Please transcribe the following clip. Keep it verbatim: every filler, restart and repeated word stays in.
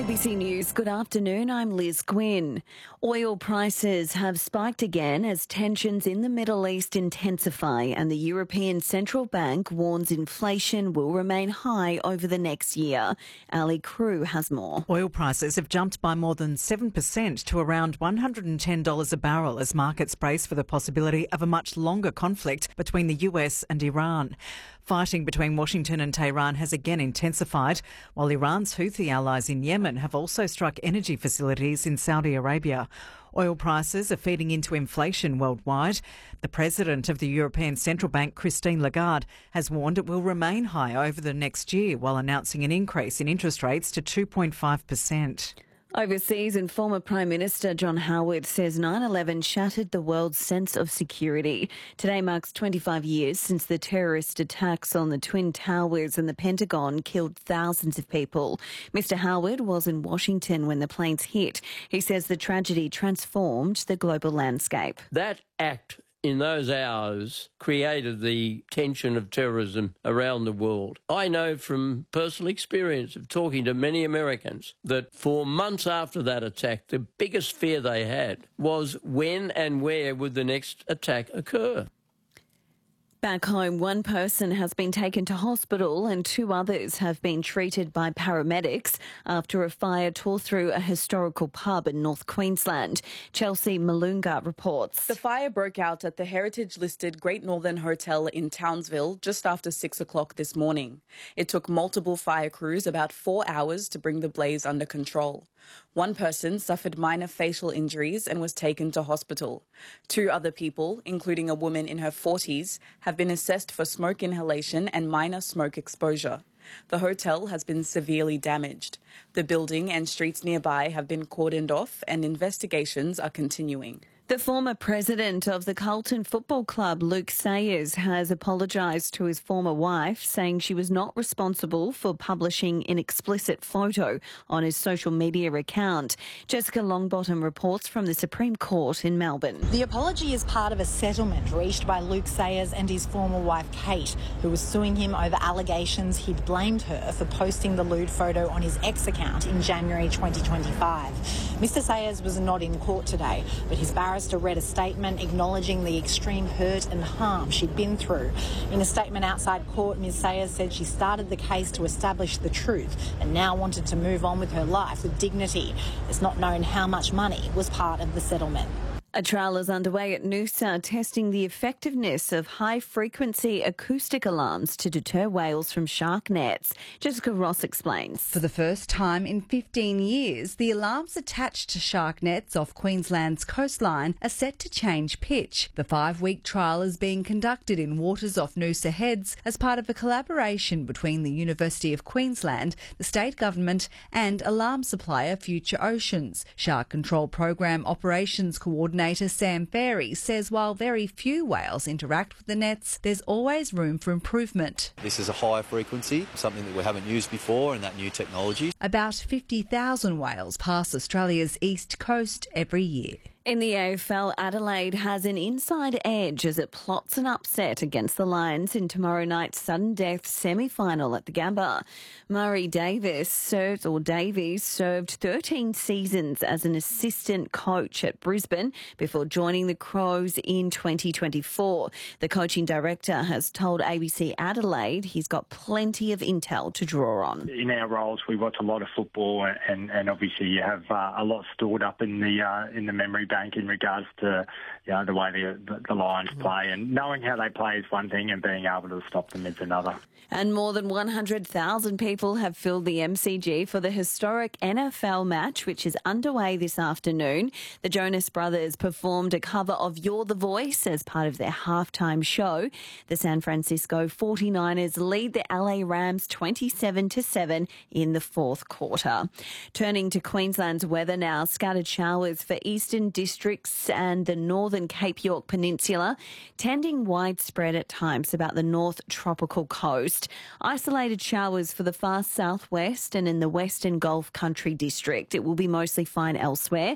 A B C News, good afternoon, I'm Liz Gwynn. Oil prices have spiked again as tensions in the Middle East intensify and the European Central Bank warns inflation will remain high over the next year. Ali Crew has more. Oil prices have jumped by more than seven percent to around one hundred ten dollars a barrel as markets brace for the possibility of a much longer conflict between the U S and Iran. Fighting between Washington and Tehran has again intensified, while Iran's Houthi allies in Yemen have also struck energy facilities in Saudi Arabia. Oil prices are feeding into inflation worldwide. The president of the European Central Bank, Christine Lagarde, has warned it will remain high over the next year while announcing an increase in interest rates to two point five percent. Overseas, and former Prime Minister John Howard says nine eleven shattered the world's sense of security. Today marks twenty-five years since the terrorist attacks on the Twin Towers and the Pentagon killed thousands of people. Mister Howard was in Washington when the planes hit. He says the tragedy transformed the global landscape. That act in those hours created the tension of terrorism around the world. I know from personal experience of talking to many Americans that for months after that attack, the biggest fear they had was when and where would the next attack occur. Back home, one person has been taken to hospital and two others have been treated by paramedics after a fire tore through a historical pub in North Queensland. Chelsea Malunga reports. The fire broke out at the heritage-listed Great Northern Hotel in Townsville just after six o'clock this morning. It took multiple fire crews about four hours to bring the blaze under control. One person suffered minor facial injuries and was taken to hospital. Two other people, including a woman in her forties, have been assessed for smoke inhalation and minor smoke exposure. The hotel has been severely damaged. The building and streets nearby have been cordoned off and investigations are continuing. The former president of the Carlton Football Club, Luke Sayers, has apologised to his former wife, saying she was not responsible for publishing an explicit photo on his social media account. Jessica Longbottom reports from the Supreme Court in Melbourne. The apology is part of a settlement reached by Luke Sayers and his former wife, Kate, who was suing him over allegations he'd blamed her for posting the lewd photo on his ex account in January twenty twenty-five. Mister Sayers was not in court today, but his barrister read a statement acknowledging the extreme hurt and harm she'd been through. In a statement outside court, Miz Sayers said she started the case to establish the truth and now wanted to move on with her life with dignity. It's not known how much money was part of the settlement. A trial is underway at Noosa testing the effectiveness of high-frequency acoustic alarms to deter whales from shark nets. Jessica Ross explains. For the first time in fifteen years, the alarms attached to shark nets off Queensland's coastline are set to change pitch. The five-week trial is being conducted in waters off Noosa Heads as part of a collaboration between the University of Queensland, the state government and alarm supplier Future Oceans. Shark Control Program Operations Coordinator Sam Ferry says while very few whales interact with the nets, there's always room for improvement. This is a high frequency, something that we haven't used before in that new technology. About fifty thousand whales pass Australia's east coast every year. In the A F L, Adelaide has an inside edge as it plots an upset against the Lions in tomorrow night's sudden death semi-final at the Gabba. Murray Davis served, or Davies served thirteen seasons as an assistant coach at Brisbane before joining the Crows in twenty twenty-four. The coaching director has told A B C Adelaide he's got plenty of intel to draw on. In our roles, we watch a lot of football, and, and obviously you have uh, a lot stored up in the uh, in the memory bank in regards to you know, the way the, the, the Lions play, and knowing how they play is one thing and being able to stop them is another. And more than one hundred thousand people have filled the M C G for the historic N F L match, which is underway this afternoon. The Jonas Brothers performed a cover of You're the Voice as part of their halftime show. The San Francisco forty-niners lead the L A Rams twenty-seven to seven in the fourth quarter. Turning to Queensland's weather now, scattered showers for eastern districts and the northern Cape York Peninsula, tending widespread at times about the north tropical coast. Isolated showers for the far southwest and in the western Gulf Country district. It will be mostly fine elsewhere.